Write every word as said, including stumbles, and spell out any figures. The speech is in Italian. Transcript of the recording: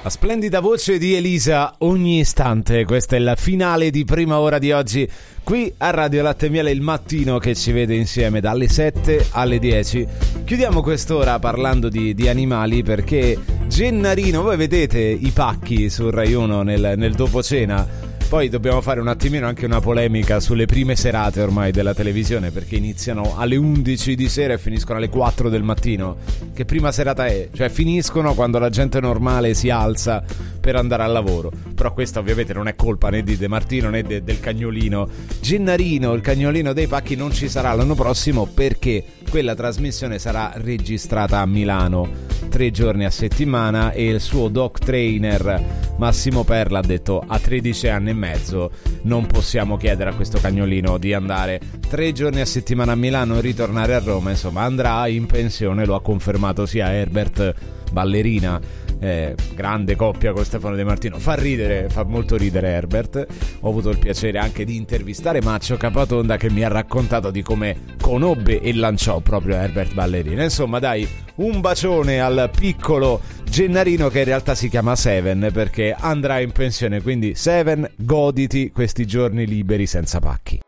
La splendida voce di Elisa ogni istante, questa è la finale di prima ora di oggi qui a Radio Latte e Miele, il mattino che ci vede insieme dalle sette alle dieci. Chiudiamo quest'ora parlando di, di animali perché Gennarino, voi vedete i pacchi su Rai uno nel, nel dopo cena. Poi dobbiamo fare un attimino anche una polemica sulle prime serate ormai della televisione, perché iniziano alle undici di sera e finiscono alle quattro del mattino. Che prima serata è? Cioè finiscono quando la gente normale si alza per andare al lavoro. Però questa ovviamente non è colpa né di De Martino né de- del cagnolino. Gennarino, il cagnolino dei pacchi, non ci sarà l'anno prossimo perché quella trasmissione sarà registrata a Milano tre giorni a settimana e il suo dog trainer Massimo Perla ha detto: a tredici anni e mezzo non possiamo chiedere a questo cagnolino di andare tre giorni a settimana a Milano e ritornare a Roma. Insomma, andrà in pensione, lo ha confermato sia Herbert Ballerina, eh, grande coppia con Stefano De Martino. Fa ridere, fa molto ridere Herbert. Ho avuto il piacere anche di intervistare Maccio Capatonda, che mi ha raccontato di come conobbe e lanciò proprio Herbert Ballerina. Insomma, dai, un bacione al piccolo Gennarino, che in realtà si chiama Seven perché andrà in pensione. Quindi Seven, goditi questi giorni liberi senza pacchi.